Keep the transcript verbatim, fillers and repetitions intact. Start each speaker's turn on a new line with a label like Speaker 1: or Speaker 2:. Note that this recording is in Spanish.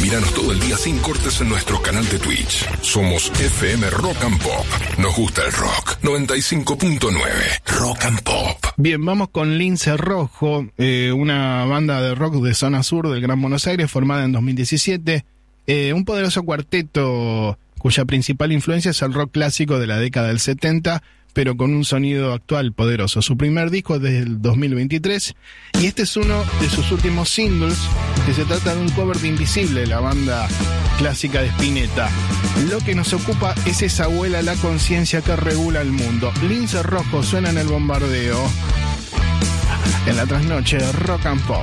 Speaker 1: Míranos todo el día sin cortes en nuestro canal de Twitch. Somos F M Rock and Pop. Nos gusta el rock. noventa y cinco punto nueve Rock and Pop.
Speaker 2: Bien, vamos con Lince Rojo, eh, una banda de rock de zona sur del Gran Buenos Aires, formada en dos mil diecisiete. Eh, un poderoso cuarteto cuya principal influencia es el rock clásico de la década del setenta, pero con un sonido actual poderoso. Su primer disco es del dos mil veintitrés y este es uno de sus últimos singles, que se trata de un cover de Invisible, la banda clásica de Spinetta. Lo que nos ocupa es esa abuela, la conciencia que regula el mundo. Lince Rojo suena en el bombardeo, en la trasnoche de Rock and Pop.